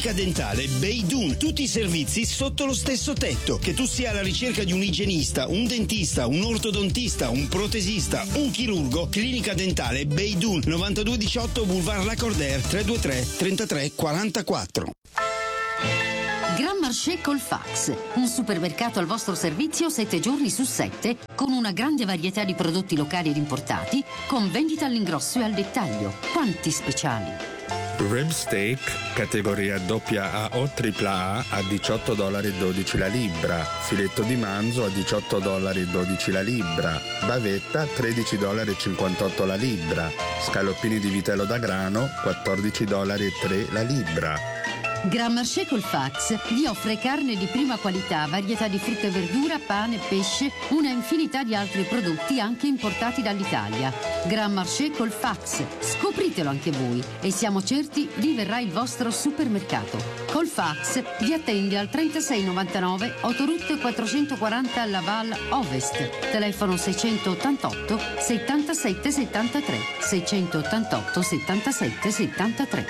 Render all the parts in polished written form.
Clinica Dentale Beidun, tutti i servizi sotto lo stesso tetto. Che tu sia alla ricerca di un igienista, un dentista, un ortodontista, un protesista, un chirurgo, Clinica Dentale Beidun, 9218 Boulevard Lacordaire, 323 33 44. Grand Marché Colfax, un supermercato al vostro servizio 7 giorni su 7, con una grande varietà di prodotti locali ed importati, con vendita all'ingrosso e al dettaglio. Quanti speciali! Rib steak, categoria AA o AAA a $18,12 la libra, filetto di manzo a $18,12 la libra, bavetta $13,58 la libra, scaloppini di vitello da grano $14,03 la libra. Grand Marché Colfax vi offre carne di prima qualità, varietà di frutta e verdura, pane, pesce, una infinità di altri prodotti anche importati dall'Italia. Grand Marché Colfax, scopritelo anche voi e siamo certi diverrà il vostro supermercato. Colfax vi attende al 3699 Autoroute 440 Laval Ovest, telefono 688 77 73 688 77 73.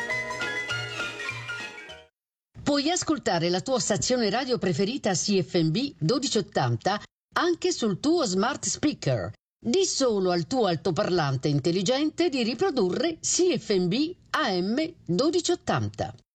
Puoi ascoltare la tua stazione radio preferita CFMB 1280 anche sul tuo smart speaker. Di solo al tuo altoparlante intelligente di riprodurre CFMB AM 1280.